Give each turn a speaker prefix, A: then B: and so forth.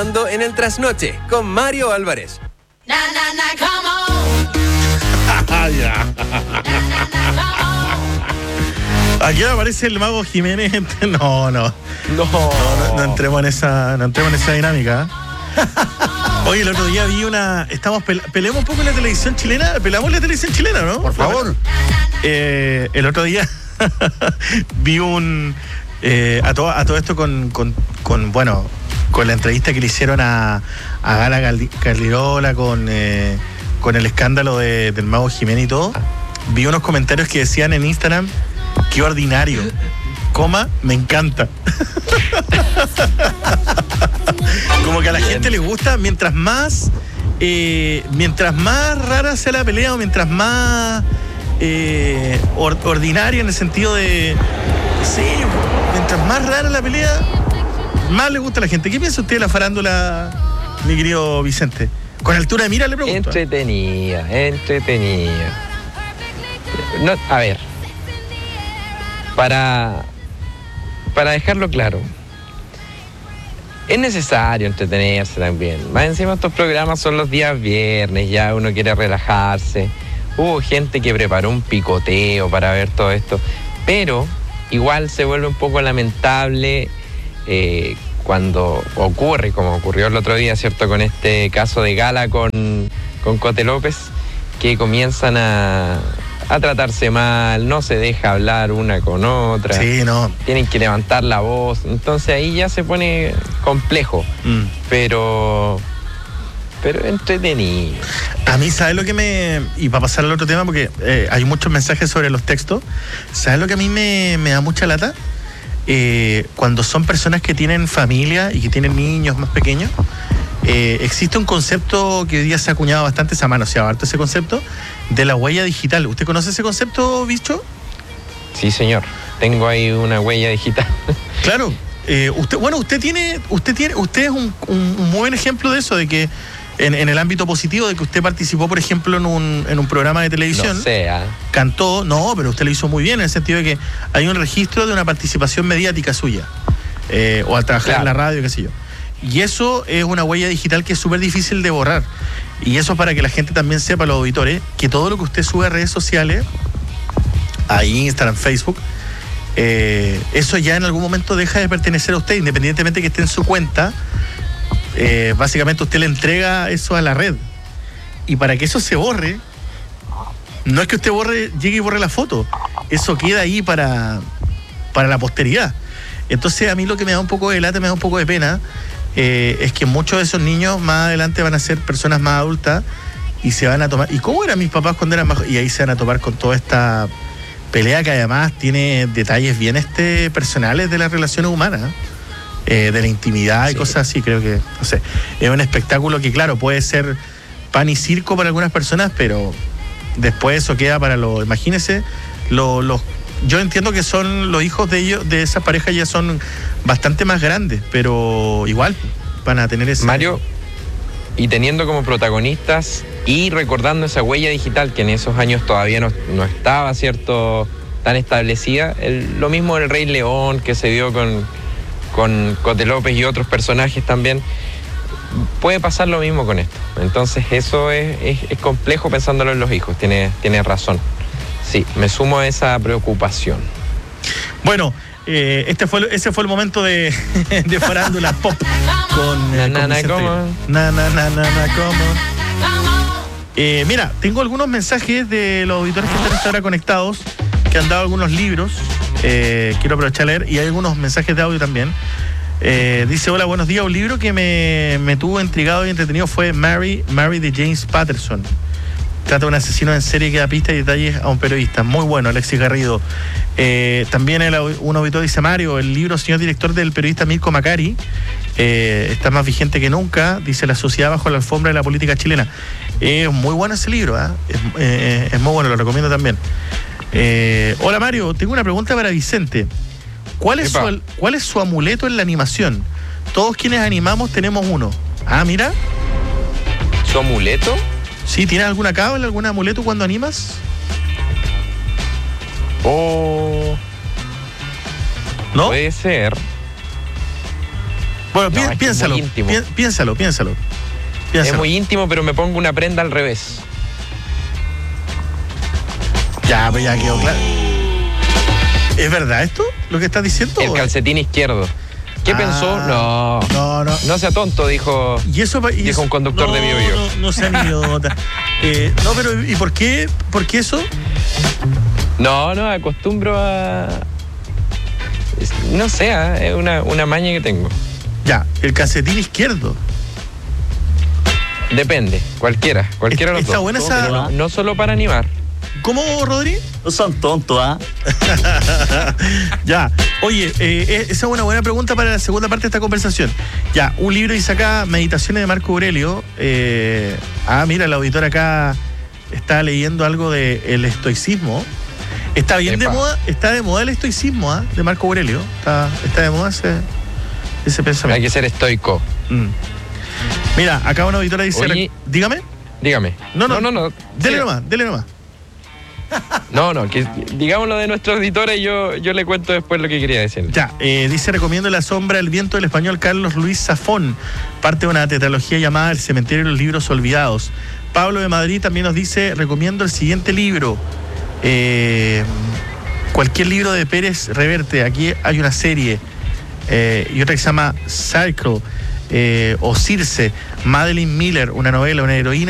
A: En el trasnoche con Mario Álvarez.
B: Aquí aparece el Mago Jiménez. No entremos en esa dinámica. Oye, el otro día vi peleamos un poco en la televisión chilena. Pelamos la televisión chilena, ¿no?
C: Por favor.
B: El otro día vi a todo esto con la entrevista que le hicieron a Gala Caldirola con el escándalo del Mago Jiménez y todo. Vi unos comentarios que decían en Instagram: qué ordinario, me encanta. Como que a la gente le gusta mientras más rara sea la pelea, o mientras más ordinaria, en el sentido de sí, mientras más rara la pelea, más le gusta a la gente. ¿Qué piensa usted de la farándula, mi querido Vicente? Con altura de mira le pregunto.
D: Entretenida. No, a ver, para dejarlo claro, es necesario entretenerse también. Más encima, estos programas son los días viernes, ya uno quiere relajarse. Hubo gente que preparó un picoteo para ver todo esto, pero igual se vuelve un poco lamentable cuando ocurre, como ocurrió el otro día, ¿cierto? Con este caso de Gala con Cote López, que comienzan a tratarse mal, no se deja hablar una con otra.
B: Sí, no.
D: Tienen que levantar la voz. Entonces ahí ya se pone complejo. Pero entretenido.
B: A mí, ¿sabes lo que y para pasar al otro tema, porque hay muchos mensajes sobre los textos, ¿sabes lo que a mí me da mucha lata? Cuando son personas que tienen familia y que tienen niños más pequeños, existe un concepto que hoy día se ha acuñado bastante, se ha manoseado harto ese concepto de la huella digital. ¿Usted conoce ese concepto, bicho?
D: Sí, señor. Tengo ahí una huella digital.
B: Claro. Usted es un muy buen ejemplo de eso, de que en el ámbito positivo, de que usted participó, por ejemplo, en un programa de televisión.
D: No sea.
B: Cantó, pero usted lo hizo muy bien, en el sentido de que hay un registro de una participación mediática suya, o al trabajar en la radio, qué sé yo. Y eso es una huella digital que es súper difícil de borrar. Y eso es para que la gente también sepa, los auditores, que todo lo que usted sube a redes sociales, a Instagram, Facebook, eso ya en algún momento deja de pertenecer a usted, independientemente de que esté en su cuenta. Básicamente usted le entrega eso a la red. Y para que eso se borre, no es que usted llegue y borre la foto, eso queda ahí para la posteridad. Entonces a mí lo que me da un poco de lata, me da un poco de pena, es que muchos de esos niños más adelante van a ser personas más adultas y se van a tomar. ¿Y cómo eran mis papás cuando eran más? Y ahí se van a topar con toda esta pelea que además tiene detalles bien personales de las relaciones humanas, de la intimidad y cosas así. Creo que, no sé, es un espectáculo que, claro, puede ser pan y circo para algunas personas, pero después eso queda para los. Imagínense, yo entiendo que son los hijos de ellos, de esa pareja, ya son bastante más grandes, pero igual van a tener ese.
D: Mario, y teniendo como protagonistas y recordando esa huella digital que en esos años todavía no estaba, ¿cierto?, tan establecida. Lo mismo del Rey León, que se dio con Cote López y otros personajes también. Puede pasar lo mismo con esto. Entonces eso es complejo pensándolo en los hijos. Tiene razón. Sí, me sumo a esa preocupación.
B: Bueno, ese fue el momento de farándula pop con mira, tengo algunos mensajes de los auditores que están hasta ahora conectados, que han dado algunos libros. Quiero aprovechar a leer, y hay algunos mensajes de audio también. Dice: hola, buenos días. Un libro que me tuvo intrigado y entretenido fue Mary de James Patterson. Trata de un asesino en serie que da pistas y detalles a un periodista. Muy bueno, Alexis Garrido. También un auditor dice: Mario, el libro Señor Director, del periodista Mirko Macari, está más vigente que nunca. Dice: La sociedad bajo la alfombra de la política chilena. Es muy bueno ese libro, es muy bueno, lo recomiendo también. Hola Mario, tengo una pregunta para Vicente. ¿Cuál es su amuleto en la animación? Todos quienes animamos tenemos uno. Ah, mira.
D: ¿Su amuleto?
B: Sí, ¿tienes alguna cábala, algún amuleto cuando animas?
D: ¿No? Puede ser.
B: Bueno,
D: No,
B: piénsalo,
D: es muy íntimo.
B: piénsalo.
D: Es muy íntimo, pero me pongo una prenda al revés.
B: Ya, pues ya quedó claro. ¿Es verdad esto? ¿Lo que estás diciendo?
D: El calcetín izquierdo. ¿Qué pensó? No. No sea tonto, dijo, dijo un conductor de BioBio.
B: No sea idiota. No, pero ¿y por qué? ¿Por qué eso?
D: No, acostumbro a... No sé, es una maña que tengo.
B: Ya, el calcetín izquierdo.
D: Depende, cualquiera de los dos.
B: Está buena esa...
D: No solo para animar.
B: ¿Cómo, Rodri?
C: No son tontos, ¿ah?
B: Ya, oye, esa es una buena pregunta para la segunda parte de esta conversación. Ya, un libro dice acá, Meditaciones de Marco Aurelio. Mira, el auditor acá está leyendo algo del estoicismo. Está bien de moda, está de moda el estoicismo, de Marco Aurelio. Está de moda ese pensamiento.
D: Hay que ser estoico.
B: Mira, acá una auditora dice...
D: Oye,
B: dígame.
D: No.
B: Dele nomás.
D: No, que digámoslo de nuestros editores y yo le cuento después lo que quería decir.
B: Ya, dice, recomiendo La sombra del viento del español Carlos Luis Zafón, parte de una tetralogía llamada El cementerio de los libros olvidados. Pablo de Madrid también nos dice, recomiendo el siguiente libro, cualquier libro de Pérez Reverte. Aquí hay una serie y otra que se llama Circle o Circe, Madeline Miller, una novela, una heroína